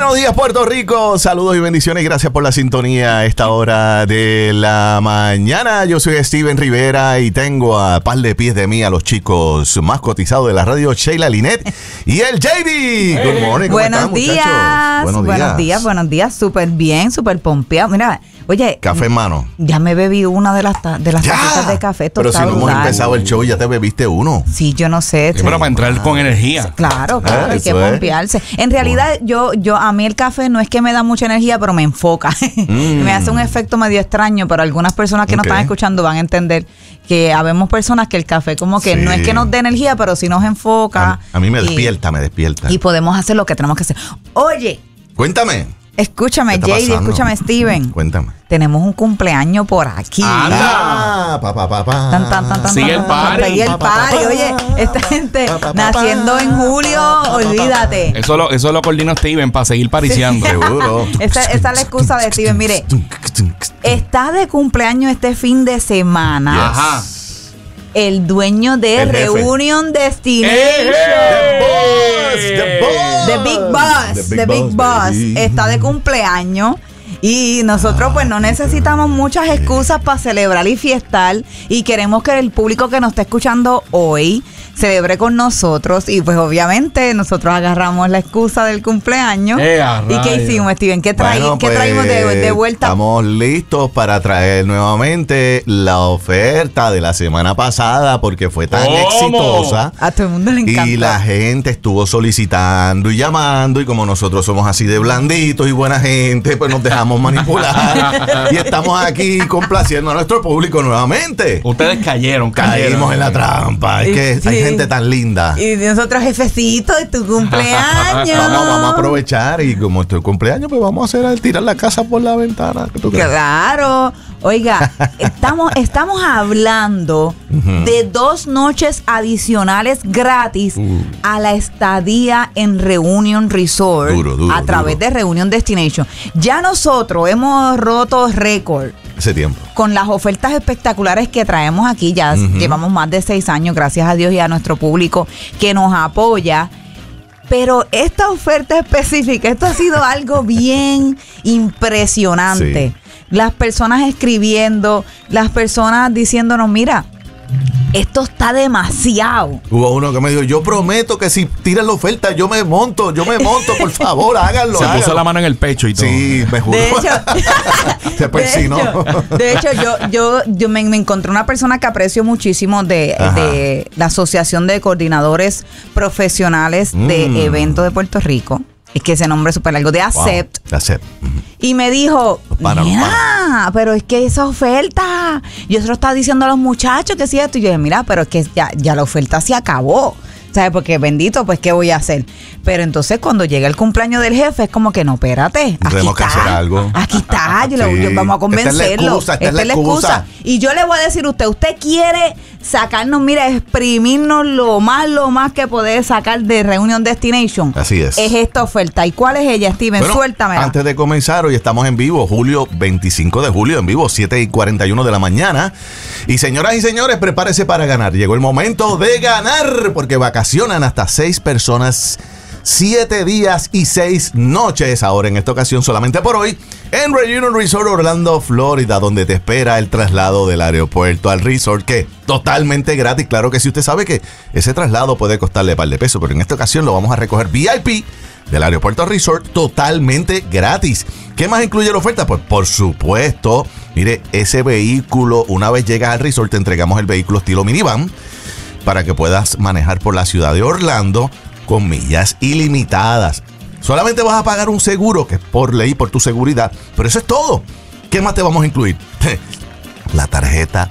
Buenos días, Puerto Rico. Saludos y bendiciones. Gracias por la sintonía a esta hora de la mañana. Yo soy Steven Rivera y tengo a par de pies de mí a los chicos más cotizados de la radio, Sheila Linet y el JD. Good morning. Buenos días. Buenos días. Súper bien, súper pompeado. Mira, oye. Café en mano. Ya me bebí una de las tacitas de café. Pero si no hemos empezado el show, ya te bebiste uno. Sí, yo no sé. Sí, pero para entrar con energía. Claro, hay que pompearse. En realidad, a mí el café no es que me da mucha energía, pero me enfoca. Me hace un efecto medio extraño, pero algunas personas que nos están escuchando van a entender que habemos personas que el café como que no es que nos dé energía, pero sí nos enfoca. A mí me despierta. Y podemos hacer lo que tenemos que hacer. Oye. Cuéntame. Escúchame, JD, escúchame, Steven. Cuéntame. Tenemos un cumpleaños por aquí. ¡Anda! Sigue el party. Sigue el party. Oye, esta gente naciendo en julio, olvídate. Eso lo coordina Steven para seguir pariciando. Seguro. Esa es la excusa de Steven. Mire, está de cumpleaños este fin de semana. Ajá. El dueño de Reunion Destination. The Big Boss. Está de cumpleaños. Y nosotros pues no necesitamos muchas excusas para celebrar y fiestar. Y queremos que el público que nos está escuchando hoy celebre con nosotros. Y pues obviamente nosotros agarramos la excusa del cumpleaños. ¿Y qué hicimos, Steven? ¿Qué traímos de vuelta? Estamos listos para traer nuevamente la oferta de la semana pasada porque fue tan exitosa. A todo el mundo le encanta. Y la gente estuvo solicitando y llamando. Y como nosotros somos así de blanditos y buena gente, pues nos dejamos manipular. Y estamos aquí complaciendo a nuestro público nuevamente. Ustedes Caímos en la trampa. Es que hay gente tan linda. Y nosotros, jefecito, de tu cumpleaños. Vamos a aprovechar y como es tu cumpleaños, pues vamos a tirar la casa por la ventana. ¿Qué tú crees? Claro. Oiga, estamos hablando de 2 noches adicionales gratis a la estadía en Reunion Resort a través de Reunion Destination. Ya nosotros hemos roto récord. Ese tiempo. Con las ofertas espectaculares que traemos aquí, ya llevamos más de 6 años, gracias a Dios y a nuestro público que nos apoya. Pero esta oferta específica, esto ha sido algo bien impresionante. Sí. Las personas escribiendo, las personas diciéndonos, mira, esto está demasiado. Hubo uno que me dijo, yo prometo que si tiran la oferta, yo me monto, por favor, háganlo. Se puso la mano en el pecho y todo. Sí, me juro. De hecho, se persinó. De hecho, yo me encontré una persona que aprecio muchísimo de la Asociación de Coordinadores Profesionales de Eventos de Puerto Rico. Es que ese nombre es súper largo, de ACEPT. Wow, ACEPT. Y me dijo, mira, pero es que esa oferta, yo se lo estaba diciendo a los muchachos que sí esto. Y yo dije, mira, pero es que ya la oferta se acabó. ¿Sabes? Porque bendito, pues, ¿qué voy a hacer? Pero entonces cuando llega el cumpleaños del jefe es como que no, espérate. Tenemos que hacer algo. Aquí está, vamos a convencerlo. Esta es la excusa. Y yo le voy a decir a usted quiere sacarnos, mira, exprimirnos lo más que poder sacar de Reunion Destination. Así es. Es esta oferta. ¿Y cuál es ella, Steven? Bueno, suéltamela. Antes de comenzar, hoy estamos en vivo, 25 de julio, en vivo, 7:41 de la mañana. Y señoras y señores, prepárese para ganar. Llegó el momento de ganar, porque vacacionan hasta 6 personas, 7 días y 6 noches. Ahora, en esta ocasión, solamente por hoy, en Reunion Resort Orlando, Florida, donde te espera el traslado del aeropuerto al resort, que totalmente gratis. Claro que sí, usted sabe que ese traslado puede costarle un par de pesos, pero en esta ocasión lo vamos a recoger VIP del aeropuerto al resort totalmente gratis. ¿Qué más incluye la oferta? Pues por supuesto, mire, ese vehículo, una vez llegas al resort, te entregamos el vehículo estilo minivan para que puedas manejar por la ciudad de Orlando con millas ilimitadas. Solamente vas a pagar un seguro, que es por ley, por tu seguridad, pero eso es todo. ¿Qué más te vamos a incluir? La tarjeta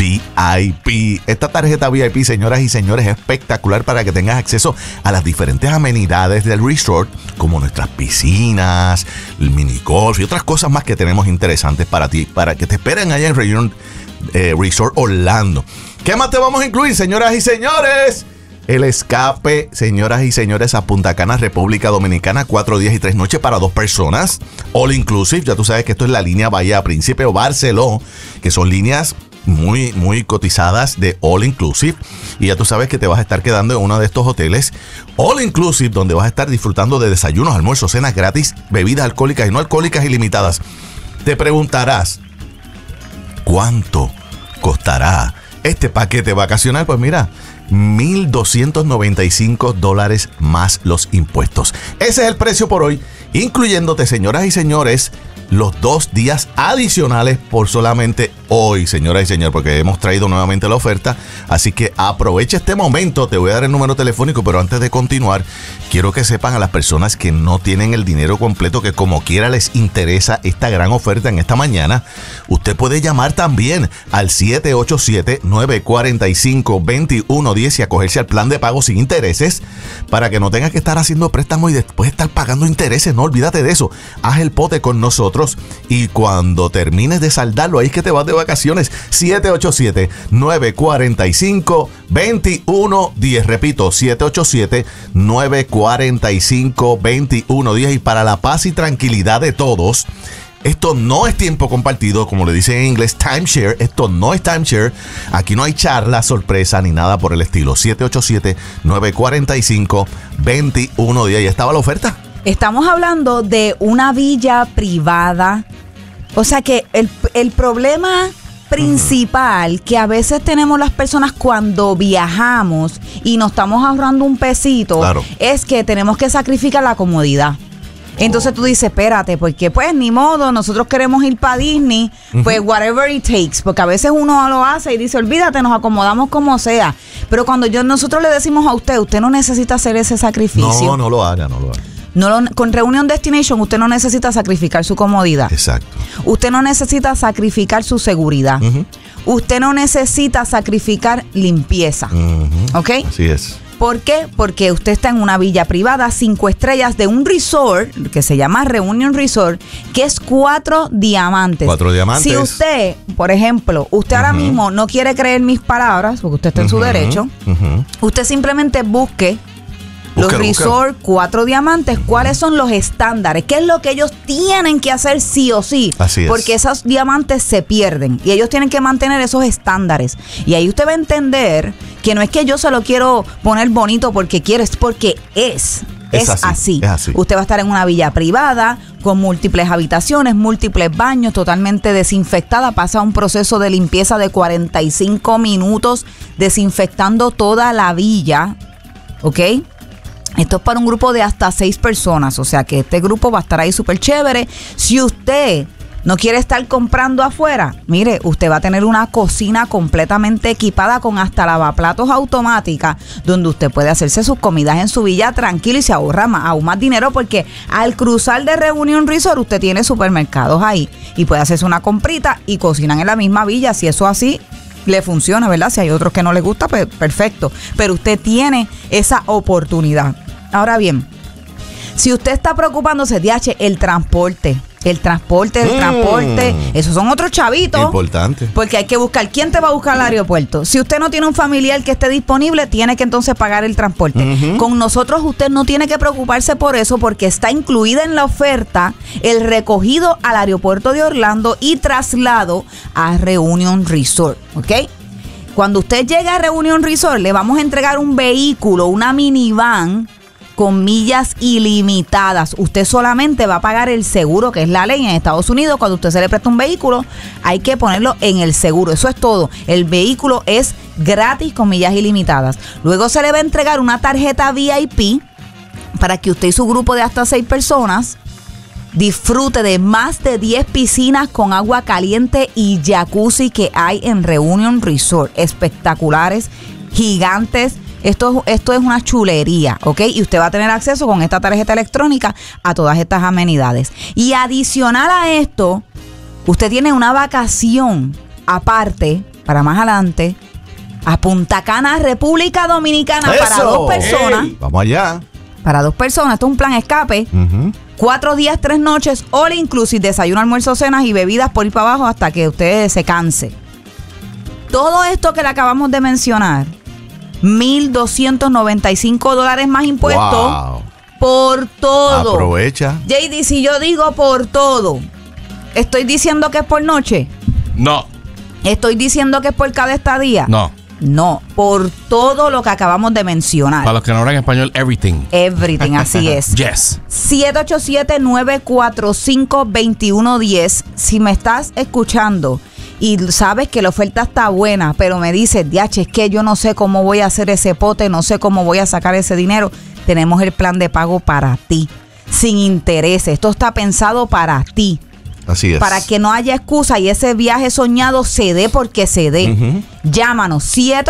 VIP. Esta tarjeta VIP, señoras y señores, es espectacular para que tengas acceso a las diferentes amenidades del resort, como nuestras piscinas, el mini golf y otras cosas más que tenemos interesantes para ti, para que te esperen allá en Reunion Resort Orlando. ¿Qué más te vamos a incluir, señoras y señores? El escape, señoras y señores, a Punta Cana, República Dominicana, 4 días y 3 noches para 2 personas. All inclusive, ya tú sabes que esto es la línea Bahía Príncipe o Barceló, que son líneas muy, muy cotizadas de All Inclusive. Y ya tú sabes que te vas a estar quedando en uno de estos hoteles All Inclusive, donde vas a estar disfrutando de desayunos, almuerzos, cenas gratis, bebidas alcohólicas y no alcohólicas ilimitadas. Te preguntarás, ¿cuánto costará este paquete vacacional? Pues mira, $1,295 más los impuestos. Ese es el precio por hoy, incluyéndote, señoras y señores, los 2 días adicionales por solamente hoy, señoras y señores, porque hemos traído nuevamente la oferta. Así que aprovecha este momento. Te voy a dar el número telefónico, pero antes de continuar, quiero que sepan a las personas que no tienen el dinero completo, que como quiera les interesa esta gran oferta en esta mañana. Usted puede llamar también al 787-945-2110 y acogerse al plan de pago sin intereses para que no tengas que estar haciendo préstamos y después estar pagando intereses. No, olvídate de eso. Haz el pote con nosotros y cuando termines de saldarlo, ahí es que te vas de vacaciones. 787-945-2110. Repito, 787-945-2110. Y para la paz y tranquilidad de todos, esto no es tiempo compartido, como le dicen en inglés, timeshare. Esto no es timeshare. Aquí no hay charla, sorpresa, ni nada por el estilo. 787-945-2110. ¿Ya estaba la oferta? Estamos hablando de una villa privada. O sea que el problema principal que a veces tenemos las personas cuando viajamos y nos estamos ahorrando un pesito, claro, es que tenemos que sacrificar la comodidad. Entonces tú dices, espérate, porque pues ni modo, nosotros queremos ir para Disney, pues whatever it takes, porque a veces uno lo hace y dice, olvídate, nos acomodamos como sea. Pero cuando nosotros le decimos a usted no necesita hacer ese sacrificio. No lo haga. Con Reunion Destination usted no necesita sacrificar su comodidad. Exacto. Usted no necesita sacrificar su seguridad. Usted no necesita sacrificar limpieza. ¿Ok? Así es. ¿Por qué? Porque usted está en una villa privada 5 estrellas de un resort que se llama Reunion Resort, que es 4 diamantes. 4 diamantes. Si usted, por ejemplo, ahora mismo no quiere creer mis palabras, porque usted está en su derecho, usted simplemente busque los resort 4 diamantes, ¿cuáles son los estándares? ¿Qué es lo que ellos tienen que hacer sí o sí? Así es. Porque esos diamantes se pierden y ellos tienen que mantener esos estándares. Y ahí usted va a entender que no es que yo se lo quiero poner bonito porque quiero, es porque es así. Usted va a estar en una villa privada con múltiples habitaciones, múltiples baños, totalmente desinfectada. Pasa un proceso de limpieza de 45 minutos desinfectando toda la villa. ¿Ok? Esto es para un grupo de hasta 6 personas, o sea que este grupo va a estar ahí súper chévere. Si usted no quiere estar comprando afuera, mire, usted va a tener una cocina completamente equipada con hasta lavaplatos automática, donde usted puede hacerse sus comidas en su villa tranquilo y se ahorra aún más dinero, porque al cruzar de Reunion Resort usted tiene supermercados ahí y puede hacerse una comprita y cocinan en la misma villa. Si eso así le funciona, ¿verdad? Si hay otros que no les gusta, pues perfecto. Pero usted tiene esa oportunidad. Ahora bien, si usted está preocupándose de el transporte, esos son otros chavitos. Importante. Porque hay que buscar quién te va a buscar al aeropuerto. Si usted no tiene un familiar que esté disponible, tiene que entonces pagar el transporte. Con nosotros usted no tiene que preocuparse por eso, porque está incluida en la oferta el recogido al aeropuerto de Orlando y traslado a Reunion Resort. ¿Ok? Cuando usted llegue a Reunion Resort, le vamos a entregar un vehículo, una minivan con millas ilimitadas. Usted solamente va a pagar el seguro, que es la ley en Estados Unidos. Cuando usted se le presta un vehículo, hay que ponerlo en el seguro. Eso es todo. El vehículo es gratis con millas ilimitadas. Luego se le va a entregar una tarjeta VIP para que usted y su grupo de hasta 6 personas disfrute de más de 10 piscinas con agua caliente y jacuzzi que hay en Reunion Resort. Espectaculares, gigantes. Esto es una chulería, ¿ok? Y usted va a tener acceso con esta tarjeta electrónica a todas estas amenidades. Y adicional a esto, usted tiene una vacación aparte, para más adelante, a Punta Cana, República Dominicana. ¡Eso! Para 2 personas. ¡Ey! Vamos allá. Para 2 personas. Esto es un plan escape. 4 días, 3 noches, all inclusive, desayuno, almuerzo, cenas y bebidas por ir para abajo hasta que usted se canse. Todo esto que le acabamos de mencionar, $1,295 más impuestos. Wow. Por todo. Aprovecha. JD, si yo digo por todo, ¿estoy diciendo que es por noche? No. ¿Estoy diciendo que es por cada estadía? No. No, por todo lo que acabamos de mencionar. Para los que no hablan español, everything. Everything, así es. Yes. 787-945-2110. Si me estás escuchando y sabes que la oferta está buena, pero me dices, diache, es que yo no sé cómo voy a hacer ese pote, no sé cómo voy a sacar ese dinero, tenemos el plan de pago para ti, sin intereses. Esto está pensado para ti. Así es. Para que no haya excusa y ese viaje soñado se dé porque se dé. Ujú. Llámanos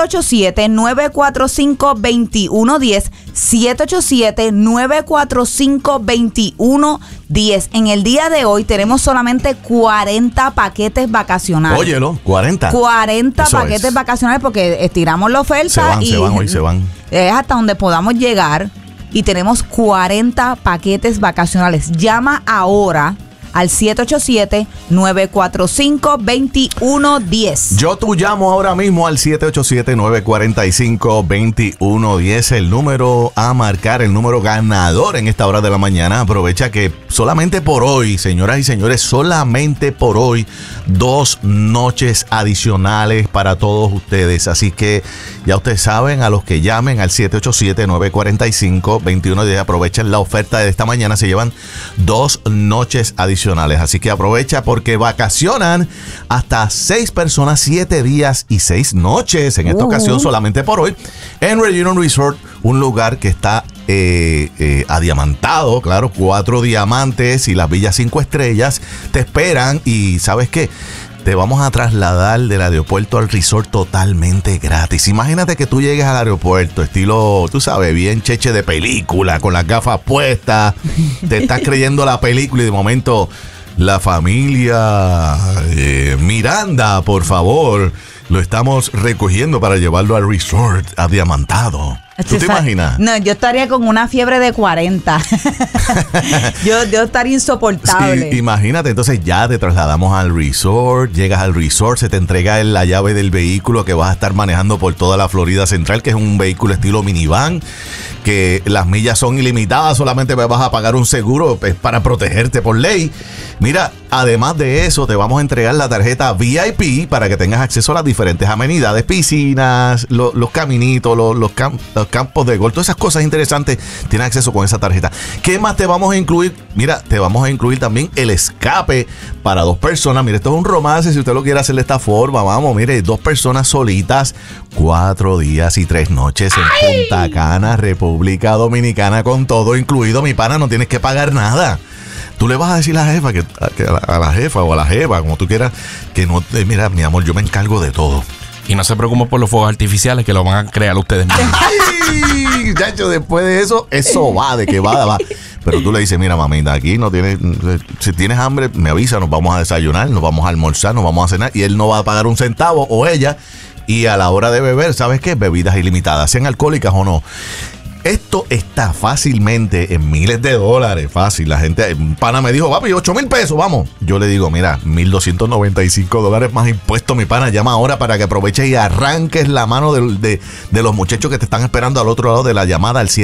787-945-2110. 787-945-2110. En el día de hoy tenemos solamente 40 paquetes vacacionales. Óyelo, 40. 40 Eso paquetes es. vacacionales porque estiramos la oferta Se van. es hasta donde podamos llegar y tenemos 40 paquetes vacacionales. Llama ahora al 787-945-2110. Yo tú llamo ahora mismo al 787-945-2110, el número a marcar, el número ganador en esta hora de la mañana. Aprovecha que solamente por hoy, señoras y señores, solamente por hoy, 2 noches adicionales para todos ustedes. Así que ya ustedes saben, a los que llamen al 787-945-2110, aprovechen la oferta de esta mañana, se llevan 2 noches adicionales. Así que aprovecha porque vacacionan hasta 6 personas, 7 días y 6 noches. En esta ocasión, solamente por hoy, en Reunion Resort, un lugar que está adiamantado, claro, 4 diamantes y las villas 5 estrellas te esperan. Y ¿sabes qué? Te vamos a trasladar del aeropuerto al resort totalmente gratis. Imagínate que tú llegues al aeropuerto, estilo, tú sabes, bien cheche de película, con las gafas puestas, te estás creyendo la película y de momento la familia Miranda, por favor, lo estamos recogiendo para llevarlo al resort adiamantado. ¿Tú te imaginas? No, yo estaría con una fiebre de 40. yo estaría insoportable. Sí, imagínate, entonces ya te trasladamos al resort, llegas al resort, se te entrega la llave del vehículo que vas a estar manejando por toda la Florida Central, que es un vehículo estilo minivan, que las millas son ilimitadas, solamente vas a pagar un seguro para protegerte por ley. Mira, además de eso, te vamos a entregar la tarjeta VIP para que tengas acceso a las diferentes amenidades, piscinas, los caminitos, los campos de golf, todas esas cosas interesantes, tienes acceso con esa tarjeta. ¿Qué más te vamos a incluir? Mira, te vamos a incluir también el escape para 2 personas. Mire, esto es un romance, si usted lo quiere hacer de esta forma, vamos, mire, 2 personas solitas, 4 días y 3 noches en Punta Cana, República Dominicana, con todo incluido, mi pana, no tienes que pagar nada. Tú le vas a decir a la jefa, a la jefa o a la jefa, como tú quieras, que no, mira, mi amor, yo me encargo de todo. Y no se preocupen por los fuegos artificiales que lo van a crear ustedes mismos. ¡Ay! Chacho, después de eso va, de que va. Pero tú le dices, mira, mamita, aquí no tienes, si tienes hambre, me avisa, nos vamos a desayunar, nos vamos a almorzar, nos vamos a cenar, y él no va a pagar un centavo, o ella, y a la hora de beber, ¿sabes qué? Bebidas ilimitadas, sean alcohólicas o no. Esto está fácilmente en miles de dólares, fácil. La gente, un pana me dijo, papi, 8,000 pesos, vamos. Yo le digo, mira, $1,295 más impuestos, mi pana. Llama ahora para que aproveches y arranques la mano de los muchachos que te están esperando al otro lado de la llamada al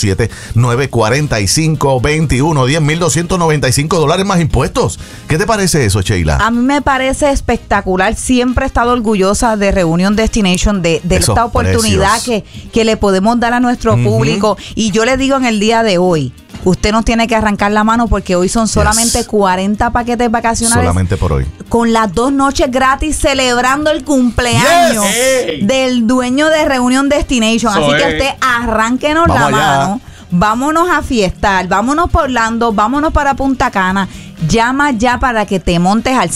787-945-2110. $1,295 más impuestos. ¿Qué te parece eso, Sheila? A mí me parece espectacular. Siempre he estado orgullosa de Reunion Destination, de esta oportunidad que le podemos dar a nuestro público. Y yo le digo en el día de hoy, usted nos tiene que arrancar la mano porque hoy son solamente 40 paquetes vacacionales. Solamente por hoy. Con las 2 noches gratis celebrando el cumpleaños del dueño de Reunion Destination. Así que usted arránquenos la mano. Vámonos a fiestar, vámonos por Orlando, vámonos para Punta Cana. Llama ya para que te montes al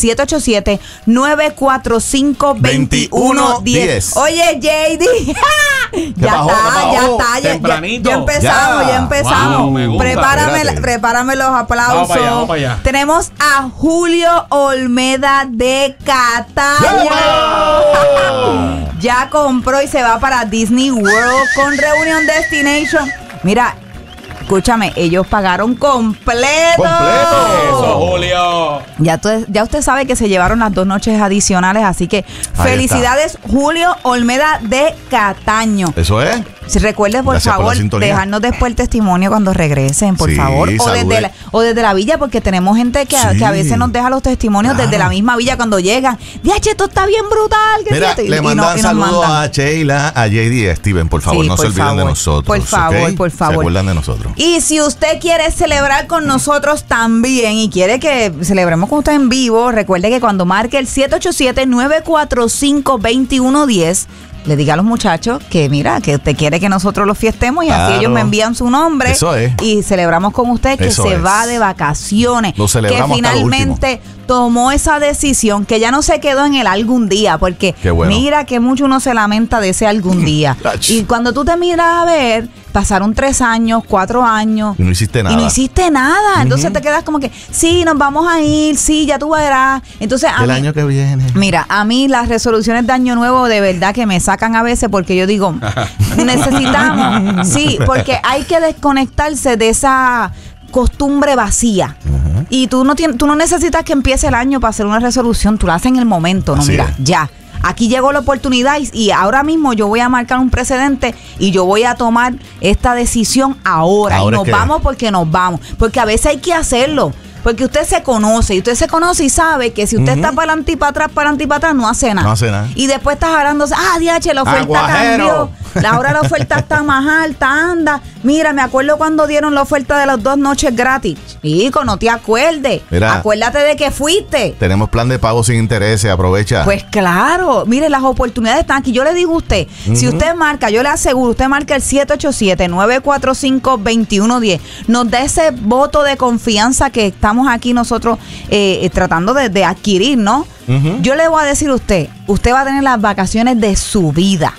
787-945-2110. Oye, JD. Ya está. Tempranito. Ya empezamos. Wow, Prepárame los aplausos. Vamos para allá. Tenemos a Julio Olmeda de Cataño. Ya compró y se va para Disney World con Reunion Destination. Mira, escúchame, ellos pagaron completo. Eso, Julio. Ya usted sabe que se llevaron las 2 noches adicionales, así que felicidades, Julio Olmeda de Cataño. Eso es. Recuerde, por favor, dejarnos después el testimonio cuando regresen, por favor. O desde la villa, porque tenemos gente que a veces nos deja los testimonios desde la misma villa cuando llegan. Diache, esto está bien brutal. Mira, le mandan saludos a Sheila, a JD y a Steven, por favor, no se olviden de nosotros. Por favor, por favor. Se acuerdan de nosotros. Y si usted quiere celebrar con nosotros también y quiere que celebremos con usted en vivo, recuerde que cuando marque el 787-945-2110, le diga a los muchachos que mira, que usted quiere que nosotros los fiestemos y así ellos me envían su nombre. Eso es. Y celebramos con usted que se va de vacaciones. Lo celebramos, que finalmente tomó esa decisión, que ya no se quedó en el algún día, porque mira que mucho uno se lamenta de ese algún día. Y cuando tú te miras a ver, pasaron 3 años, 4 años. Y no hiciste nada. Entonces te quedas como que, sí, nos vamos a ir, sí, ya tú verás. Entonces, el año que viene. Mira, a mí las resoluciones de Año Nuevo de verdad que me sacan a veces, porque yo digo, necesitamos, sí, porque hay que desconectarse de esa costumbre vacía. Y tú no necesitas que empiece el año para hacer una resolución, tú la haces en el momento, no, mira, ya. Aquí llegó la oportunidad y ahora mismo yo voy a marcar un precedente y yo voy a tomar esta decisión ahora y nos vamos porque nos vamos. Porque a veces hay que hacerlo. Porque usted se conoce y sabe que si usted está para adelante y para atrás, no hace nada. No hace nada. Y después estás hablándose, diache, la oferta cambió. Ahora la oferta está más alta, anda. Mira, me acuerdo cuando dieron la oferta de las 2 noches gratis. Hijo, no te acuerdes. Mira, acuérdate de que fuiste. Tenemos plan de pago sin intereses, aprovecha. Pues claro, mire, las oportunidades están aquí. Yo le digo a usted, si usted marca, yo le aseguro, usted marca el 787-945-2110. Nos da ese voto de confianza que estamos aquí nosotros tratando de adquirir, ¿no? Yo le voy a decir a usted va a tener las vacaciones de su vida,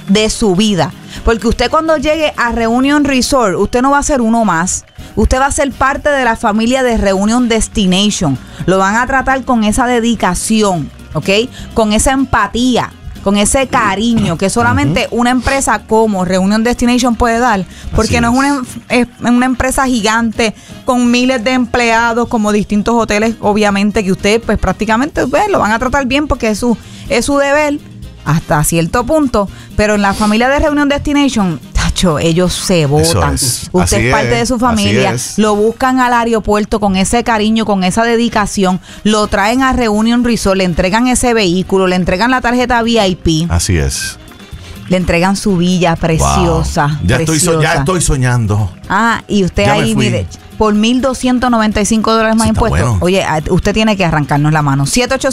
porque usted cuando llegue a Reunion Resort, usted no va a ser uno más, usted va a ser parte de la familia de Reunion Destination, lo van a tratar con esa dedicación, ¿ok? Con esa empatía, con ese cariño que solamente una empresa como Reunion Destination puede dar, porque no es una empresa gigante con miles de empleados como distintos hoteles, obviamente que usted pues prácticamente lo van a tratar bien porque es su deber hasta cierto punto, pero en la familia de Reunion Destination, tacho, ellos se botan. Usted es parte de su familia, lo buscan al aeropuerto con ese cariño, con esa dedicación, lo traen a Reunion Resort, le entregan ese vehículo, le entregan la tarjeta VIP. Así es. Le entregan su villa preciosa. Wow. Ya estoy soñando. Y usted ya ahí, mire, por $1,295 más impuestos. Bueno. Oye, usted tiene que arrancarnos la mano.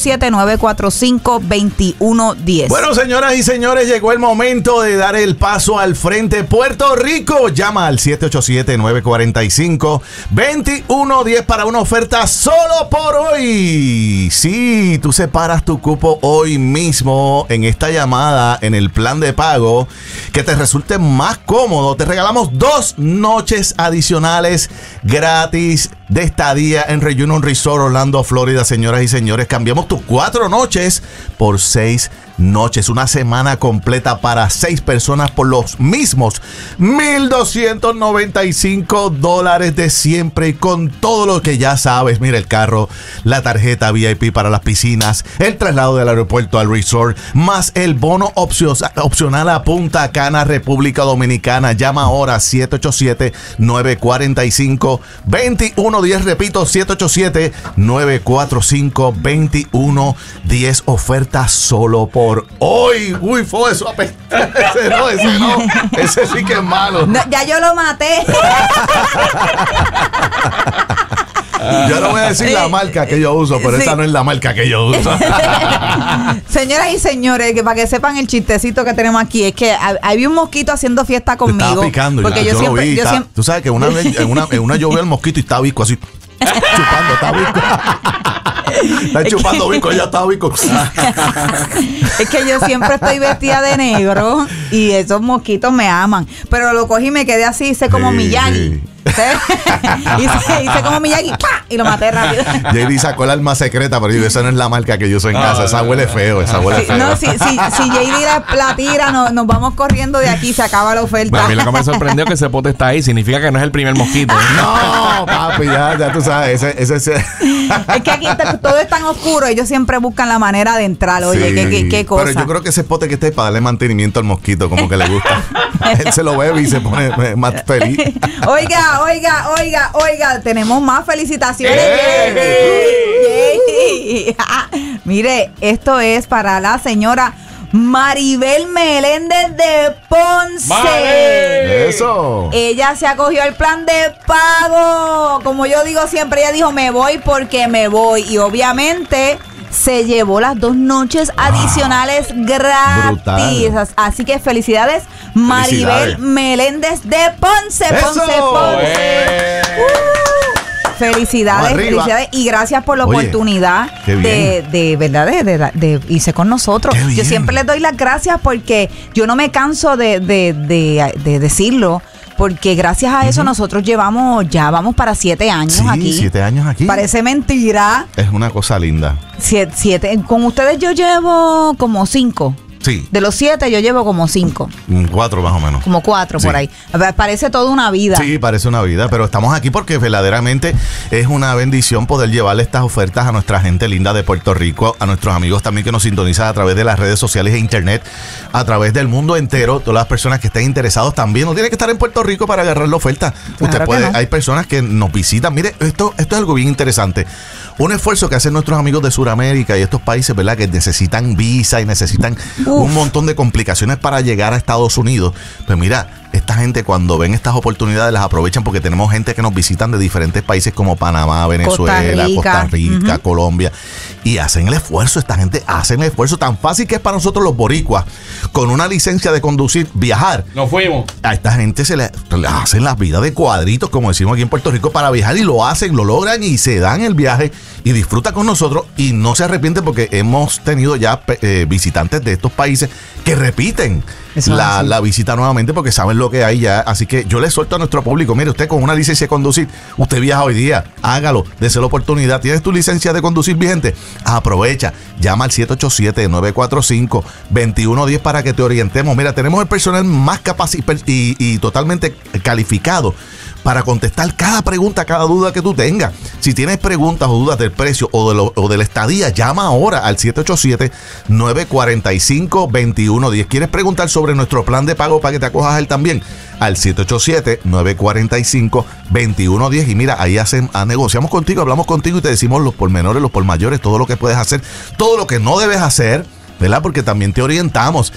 787-945-2110. Bueno, señoras y señores, llegó el momento de dar el paso al frente. Puerto Rico, llama al 787-945-2110 para una oferta solo por hoy. Sí, tú separas tu cupo hoy mismo en esta llamada, en el plan de pago, que te resulte más cómodo. Te regalamos 2 noches adicionales gratis de estadía en Reunion Resort Orlando, Florida. Señoras y señores, cambiamos tus 4 noches por 6 noches, una semana completa para 6 personas por los mismos $1,295 de siempre, y con todo lo que ya sabes. Mira, el carro, la tarjeta VIP para las piscinas, el traslado del aeropuerto al resort, más el bono opcional a Punta Cana, República Dominicana. Llama ahora a 787-945-2110. Repito, 787-945-2110. Oferta solo por hoy. Uy, fue eso. Ese no. Ese sí que es malo. No, ya yo lo maté. Yo no voy a decir la marca que yo uso, pero esa no es la marca que yo uso. Señoras y señores, que para que sepan el chistecito que tenemos aquí, es que había un mosquito haciendo fiesta conmigo. Estaba picando, porque yo siempre, tú sabes que una vez en una yo vi al mosquito y estaba visco así. Chupando, está visco. Está chupando visco, ya está visco. Es que yo siempre estoy vestida de negro y esos mosquitos me aman. Pero lo cogí y me quedé así, hice como Miyagi. Hice como Miyagi, ¡pah! Y lo maté rápido. JD sacó el arma secreta, pero esa no es la marca que yo uso en casa. Esa huele feo, feo. No, si JD la tira, nos vamos corriendo de aquí, se acaba la oferta. Bueno, a mí lo que me sorprendió es que ese pote está ahí, significa que no es el primer mosquito. No, papi, ya tú sabes. Ese. Es que aquí todo es tan oscuro, ellos siempre buscan la manera de entrar. Oye, qué cosa. Pero yo creo que ese pote que está ahí para darle mantenimiento al mosquito, como que le gusta. Él se lo bebe y se pone más feliz. Oiga, tenemos más felicitaciones. Mire, esto es para la señora Maribel Meléndez de Ponce. ¡Vale! Eso. Ella se acogió al plan de pago. Como yo digo siempre, ella dijo, me voy porque me voy. Y obviamente se llevó las 2 noches adicionales gratis. Brutal. Así que felicidades, Maribel Meléndez de Ponce. ¡Eso! Ponce. Felicidades y gracias por la oportunidad de irse con nosotros. Yo siempre les doy las gracias porque yo no me canso de decirlo, porque gracias a eso nosotros vamos para 7 años aquí. 7 años aquí. Parece mentira. Es una cosa linda. 7. Con ustedes yo llevo como 5. Sí. De los 7 yo llevo como 5. 4 más o menos. Como 4 por ahí. Parece toda una vida. Sí, parece una vida, pero estamos aquí porque verdaderamente es una bendición poder llevarle estas ofertas a nuestra gente linda de Puerto Rico, a nuestros amigos también que nos sintonizan a través de las redes sociales e internet, a través del mundo entero. Todas las personas que estén interesados también no tienen que estar en Puerto Rico para agarrar la oferta. Claro, usted puede, hay personas que nos visitan. Mire, esto es algo bien interesante. Un esfuerzo que hacen nuestros amigos de Sudamérica y estos países, ¿verdad?, que necesitan visa y necesitan un montón de complicaciones para llegar a Estados Unidos. Pues mira, esta gente cuando ven estas oportunidades las aprovechan porque tenemos gente que nos visitan de diferentes países como Panamá, Venezuela, Costa Rica, Colombia, y hacen el esfuerzo. Esta gente hace el esfuerzo tan fácil que es para nosotros los boricuas con una licencia de conducir, viajar. Nos fuimos. A esta gente se le hacen las vidas de cuadritos, como decimos aquí en Puerto Rico, para viajar, y lo hacen, lo logran y se dan el viaje y disfrutan con nosotros y no se arrepienten porque hemos tenido ya visitantes de estos países que repiten la visita nuevamente porque saben lo que hay ya. Así que yo le suelto a nuestro público, mire, usted con una licencia de conducir, usted viaja hoy día, hágalo, dése la oportunidad. ¿Tienes tu licencia de conducir vigente? Aprovecha, llama al 787-945-2110 para que te orientemos. Mira, tenemos el personal más capacitado y totalmente calificado para contestar cada pregunta, cada duda que tú tengas. Si tienes preguntas o dudas del precio o de la estadía, llama ahora al 787-945-2110. ¿Quieres preguntar sobre nuestro plan de pago para que te acojas a él también? Al 787-945-2110. Y mira, ahí negociamos contigo, hablamos contigo y te decimos los pormenores, los pormayores, todo lo que puedes hacer, todo lo que no debes hacer, ¿verdad? Porque también te orientamos.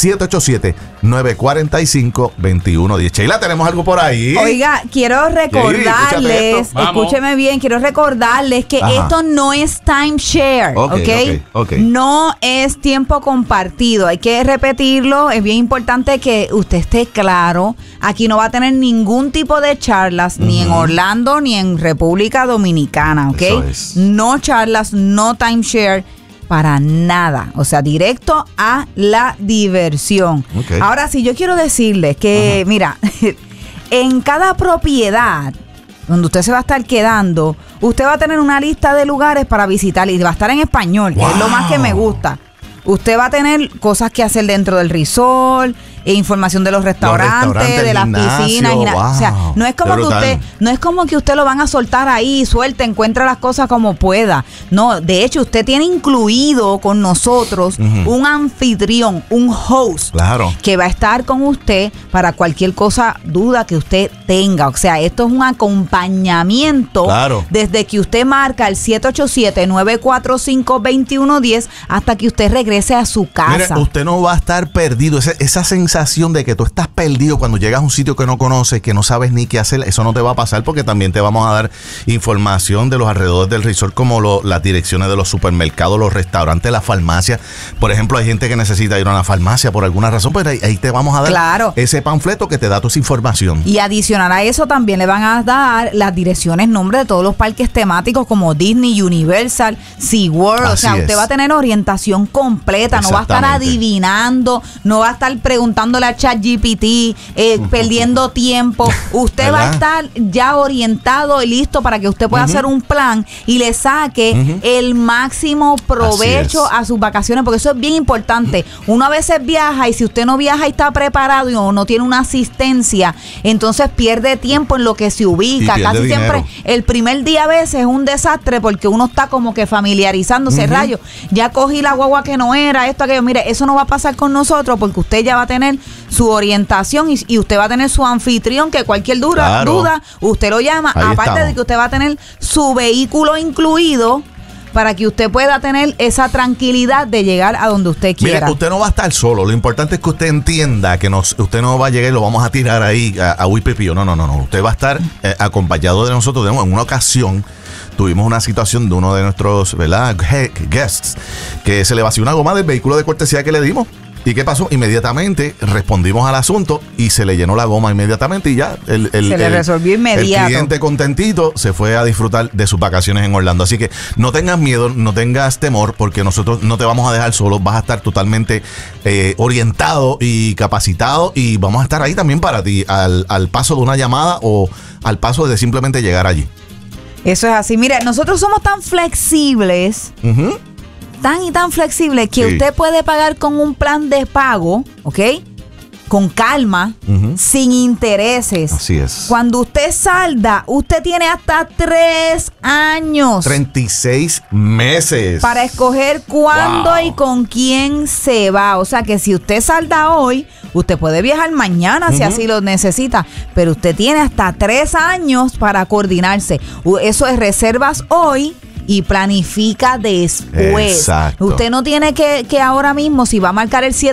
787-945-2110. Sheila, ¿tenemos algo por ahí? Oiga, quiero recordarles, escúcheme bien, quiero recordarles que esto no es timeshare, ¿ok? No es tiempo compartido. Hay que repetirlo, es bien importante que usted esté claro. Aquí no va a tener ningún tipo de charlas, ni en Orlando, ni en República Dominicana, ¿ok? Eso es. No charlas, no timeshare. Para nada, o sea, directo a la diversión. Ahora sí, yo quiero decirles que, mira, en cada propiedad donde usted se va a estar quedando, usted va a tener una lista de lugares para visitar y va a estar en español, que es lo más que me gusta. Usted va a tener cosas que hacer dentro del resort, información de los restaurantes, de las piscinas. O sea, no es como que usted lo van a soltar ahí, suelta, encuentra las cosas como pueda. No, de hecho, usted tiene incluido con nosotros un anfitrión, un host, que va a estar con usted para cualquier cosa, duda que usted tenga. O sea, esto es un acompañamiento desde que usted marca el 787-945-2110 hasta que usted regrese a su casa. Mire, usted no va a estar perdido. Esa sensación de que tú estás perdido cuando llegas a un sitio que no conoces, que no sabes ni qué hacer, eso no te va a pasar porque también te vamos a dar información de los alrededores del resort, como las direcciones de los supermercados, los restaurantes, las farmacias. Por ejemplo, hay gente que necesita ir a una farmacia por alguna razón, pues ahí te vamos a dar ese panfleto que te da toda esa información. Y adicional a eso también le van a dar las direcciones, nombre de todos los parques temáticos como Disney, Universal, SeaWorld. O sea, usted va a tener orientación completa, no va a estar adivinando, no va a estar preguntando a ChatGPT, perdiendo tiempo. Usted va a estar ya orientado y listo para que usted pueda hacer un plan y le saque el máximo provecho a sus vacaciones, porque eso es bien importante. Uno a veces viaja y si usted no viaja y está preparado y no tiene una asistencia, entonces pierde tiempo en lo que se ubica. Casi siempre el primer día a veces es un desastre porque uno está como que familiarizándose. Ya cogí la guagua que no era, esto, aquello. Mire, eso no va a pasar con nosotros porque usted ya va a tener tener su orientación y usted va a tener su anfitrión, que cualquier duda, usted lo llama. Ahí aparte estamos. de que usted va a tener su vehículo incluido para que usted pueda tener esa tranquilidad de llegar a donde usted quiera. Mire, usted no va a estar solo. Lo importante es que usted entienda que usted no va a llegar y lo vamos a tirar ahí a Huipipío. No. Usted va a estar acompañado de nosotros. En una ocasión tuvimos una situación de uno de nuestros, ¿verdad?, guests, que se le vació una goma del vehículo de cortesía que le dimos. ¿Y qué pasó? Inmediatamente respondimos al asunto y se le llenó la goma inmediatamente y ya se le resolvió inmediato. El cliente contentito se fue a disfrutar de sus vacaciones en Orlando. Así que no tengas miedo, no tengas temor, porque nosotros no te vamos a dejar solo. Vas a estar totalmente orientado y capacitado y vamos a estar ahí también para ti al paso de una llamada o al paso de simplemente llegar allí. Eso es así. Mire, nosotros somos tan flexibles, tan flexible que usted puede pagar con un plan de pago, ¿ok? Con calma, sin intereses. Así es. Cuando usted salda, usted tiene hasta 3 años. 36 meses. Para escoger cuándo y con quién se va. O sea que si usted salda hoy, usted puede viajar mañana si así lo necesita. Pero usted tiene hasta 3 años para coordinar-se. Eso es reservas hoy y planifica después. Exacto. Usted no tiene que ahora mismo, si va a marcar el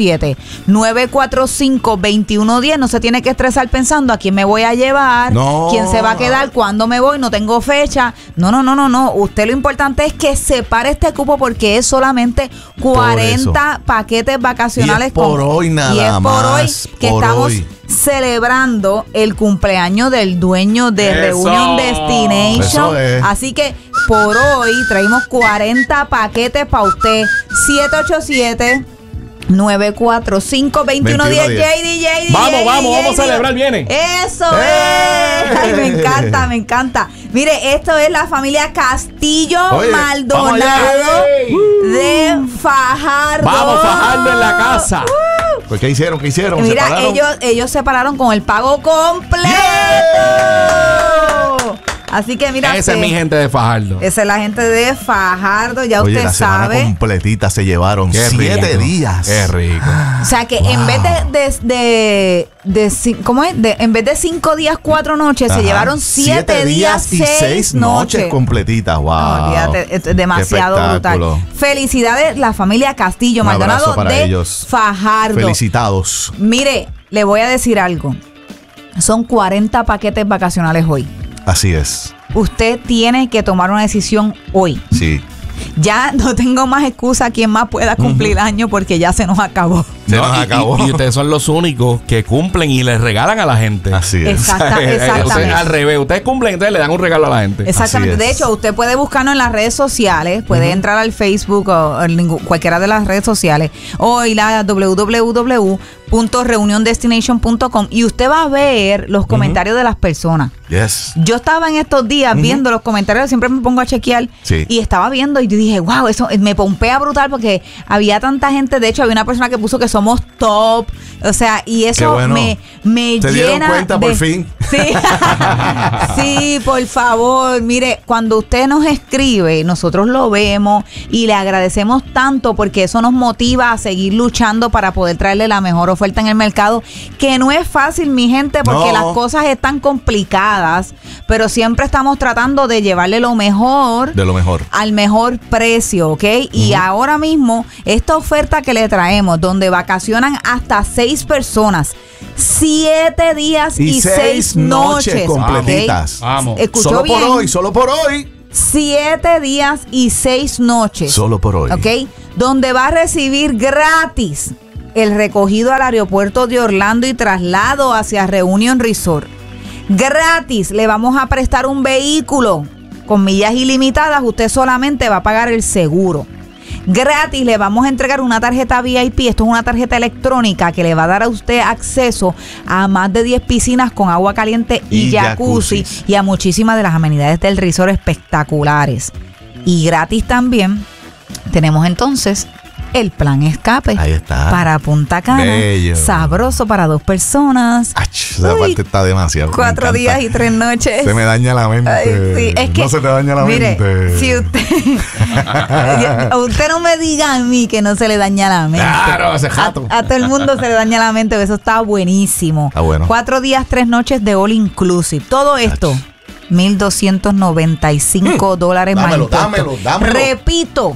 787-945-2110, no se tiene que estresar pensando a quién me voy a llevar, quién se va a quedar, cuándo me voy, no tengo fecha. No. Usted lo importante es que separe este cupo porque es solamente 40 paquetes vacacionales. Y es por hoy nada y es por más, hoy que por estamos hoy celebrando el cumpleaños del dueño de Reunion Destination. Eso es. Así que por hoy traímos 40 paquetes para usted. 787-945-2110. JD. Vamos a celebrar, viene. Eso es. Ay, me encanta. Mire, esto es la familia Castillo Maldonado de Fajardo. Vamos, Fajardo en la casa. Pues, ¿qué hicieron? Mira, ellos se pararon con el pago completo. Así que mira, esa es mi gente de Fajardo. Esa es la gente de Fajardo, ya usted la semana sabe. completita se llevaron. Qué 7 rico. días. Qué rico. O sea que en vez en vez de 5 días, 4 noches, se llevaron 7 días y 6 noches completitas. Wow. No, olvídate, es demasiado brutal. Felicidades, la familia Castillo Maldonado de ellos. Fajardo. Felicitados. Mire, le voy a decir algo. Son 40 paquetes vacacionales hoy. Así es. Usted tiene que tomar una decisión hoy. Sí. Ya no tengo más excusa quien más pueda cumplir año porque ya se nos acabó. Se nos acabó. Y ustedes son los únicos que cumplen y les regalan a la gente. Así es. Exactamente. O sea, al revés, ustedes cumplen, entonces le dan un regalo a la gente. Exactamente. De hecho, usted puede buscarnos en las redes sociales, puede entrar al Facebook o en cualquiera de las redes sociales o ir a www.reuniondestination.com y usted va a ver los comentarios de las personas. Yes. Yo estaba en estos días viendo los comentarios, siempre me pongo a chequear y estaba viendo y yo dije, wow, eso me pompea brutal porque había tanta gente. De hecho, había una persona que puso que somos top, o sea, y eso bueno. me ¿Te llena dieron cuenta por fin? Sí. Sí, por favor, mire, cuando usted nos escribe, nosotros lo vemos y le agradecemos tanto porque eso nos motiva a seguir luchando para poder traerle la mejor oferta en el mercado, que no es fácil, mi gente, porque las cosas están complicadas, pero siempre estamos tratando de llevarle lo mejor, de lo mejor, al mejor precio, ¿ok? Y ahora mismo, esta oferta que le traemos, donde vacacionan hasta 6 personas, 7 días y 6 noches completitas. Vamos. ¿Escuchó Solo bien? solo por hoy. 7 días y 6 noches. Solo por hoy. ¿Ok? Donde va a recibir gratis el recogido al aeropuerto de Orlando y traslado hacia Reunion Resort. Gratis le vamos a prestar un vehículo con millas ilimitadas. Usted solamente va a pagar el seguro. Gratis le vamos a entregar una tarjeta VIP. Esto es una tarjeta electrónica que le va a dar a usted acceso a más de 10 piscinas con agua caliente y jacuzzi y a muchísimas de las amenidades del resort espectaculares. Y gratis también tenemos entonces el plan escape. Ahí está. Para Punta Cana. Bello. Sabroso para 2 personas. Ach, esa parte está demasiado. 4 días y 3 noches. Se me daña la mente. Ay, sí, es que, no se te daña la mire, mente. Si usted no me diga a mí que no se le daña la mente. Claro, ese jato. A todo el mundo se le daña la mente. Eso está buenísimo. Está bueno. 4 días, 3 noches de all inclusive. Todo esto, $1,295 más impuestos. Dámelo. Repito,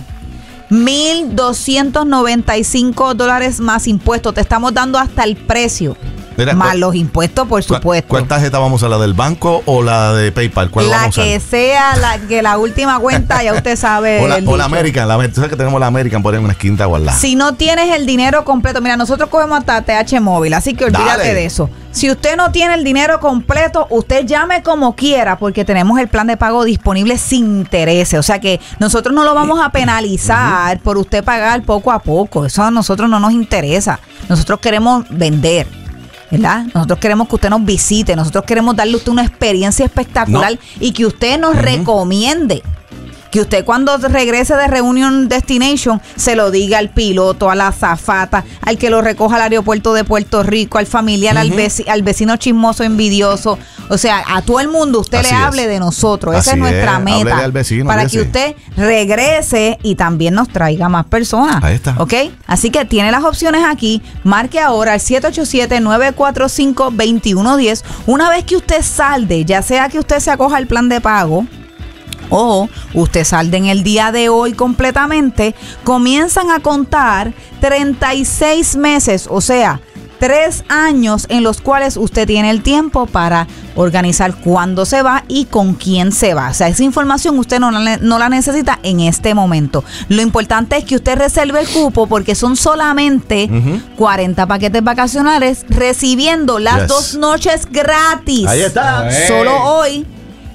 $1,295 más impuestos. Te estamos dando hasta el precio. Mira, más los impuestos, por supuesto. ¿Cuál tarjeta vamos a usar? ¿La del banco o la de PayPal? ¿Cuál La vamos a que usar? sea, la última cuenta, ya usted sabe. O la dicho. American. Tú sabes que tenemos la American por ahí en una esquina guardada. Si no tienes el dinero completo, mira, nosotros cogemos hasta TH móvil, así que olvídate Dale. de eso. Si usted no tiene el dinero completo, usted llame como quiera, porque tenemos el plan de pago disponible sin intereses. O sea que nosotros no lo vamos a penalizar por usted pagar poco a poco. Eso a nosotros no nos interesa. Nosotros queremos vender, ¿verdad? Nosotros queremos que usted nos visite, nosotros queremos darle a usted una experiencia espectacular y que usted nos recomiende. Que usted cuando regrese de Reunion Destination se lo diga al piloto, a la azafata, al que lo recoja al aeropuerto de Puerto Rico, al familiar, al vecino chismoso envidioso. O sea, a todo el mundo usted Así le es. hable de nosotros. Esa Así es nuestra es. meta. Háblele al vecino, para olvídese. que usted regrese y también nos traiga más personas. Ahí está. ¿Ok? Así que tiene las opciones aquí. Marque ahora al 787-945-2110. Una vez que usted salde, ya sea que usted se acoja al plan de pago o usted salde en el día de hoy completamente, comienzan a contar 36 meses, o sea, 3 años en los cuales usted tiene el tiempo para organizar cuándo se va y con quién se va. O sea, esa información usted no la necesita en este momento. Lo importante es que usted reserve el cupo porque son solamente 40 paquetes vacacionales recibiendo las 2 noches gratis. Ahí está. Solo hoy.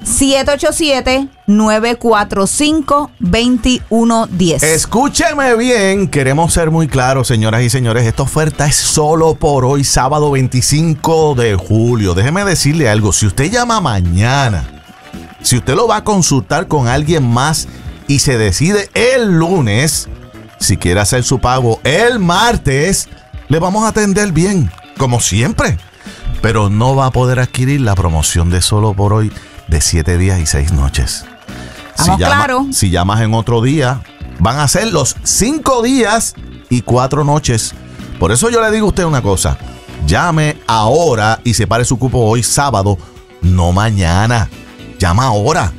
787-945-2110. Escúcheme bien, queremos ser muy claros, señoras y señores. Esta oferta es solo por hoy, sábado 25 de julio. Déjeme decirle algo. Si usted llama mañana, si usted lo va a consultar con alguien más y se decide el lunes, si quiere hacer su pago el martes, le vamos a atender bien, como siempre. Pero no va a poder adquirir la promoción de solo por hoy de 7 días y 6 noches. Si llamas en otro día, van a ser los 5 días y 4 noches. Por eso yo le digo a usted una cosa. Llame ahora y separe su cupo hoy sábado, no mañana. Llama ahora.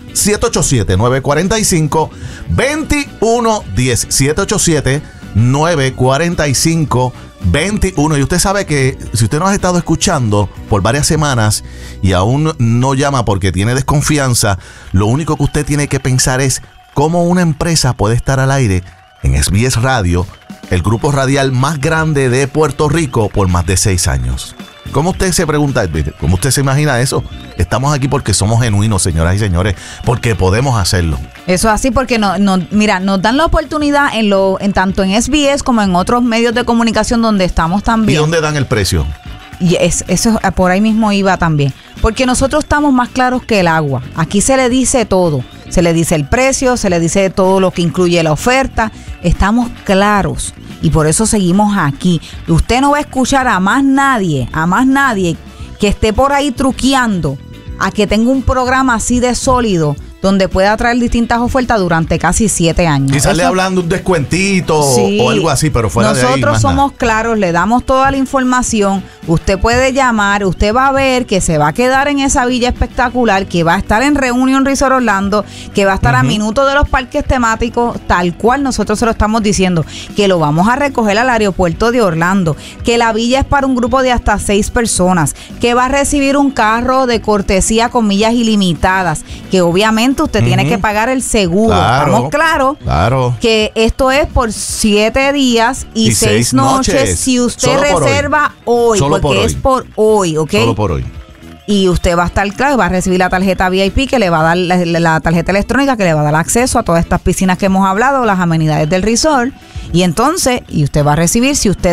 787-945-2110. 787-945-21. Y usted sabe que si usted nos ha estado escuchando por varias semanas y aún no llama porque tiene desconfianza, lo único que usted tiene que pensar es cómo una empresa puede estar al aire en SBS Radio, el grupo radial más grande de Puerto Rico, por más de 6 años. ¿Cómo usted se pregunta? ¿Cómo usted se imagina eso? Estamos aquí porque somos genuinos, señoras y señores, porque podemos hacerlo. Eso es así porque mira, nos dan la oportunidad en tanto en SBS como en otros medios de comunicación donde estamos también. ¿Y dónde dan el precio? Y eso por ahí mismo iba también. Porque nosotros estamos más claros que el agua. Aquí se le dice todo. Se le dice el precio, se le dice todo lo que incluye la oferta. Estamos claros. Y por eso seguimos aquí. Usted no va a escuchar a más nadie que esté por ahí truqueando a que tenga un programa así de sólido donde pueda traer distintas ofertas durante casi 7 años. Quizás le hablando un descuentito o algo así, pero fuera de ahí. Nosotros somos claros, le damos toda la información. Usted puede llamar, usted va a ver que se va a quedar en esa villa espectacular, que va a estar en Reunion Resort Orlando, que va a estar a minutos de los parques temáticos, tal cual nosotros se lo estamos diciendo, que lo vamos a recoger al aeropuerto de Orlando, que la villa es para un grupo de hasta 6 personas, que va a recibir un carro de cortesía con millas ilimitadas, que obviamente usted tiene que pagar el seguro. Estamos claros que esto es por 7 días y 6 noches si usted reserva hoy, porque es por hoy, ¿ok? Solo por hoy. Y usted va a estar claro, va a recibir la tarjeta VIP que le va a dar la tarjeta electrónica que le va a dar acceso a todas estas piscinas que hemos hablado, las amenidades del resort. Y entonces, usted va a recibir, si usted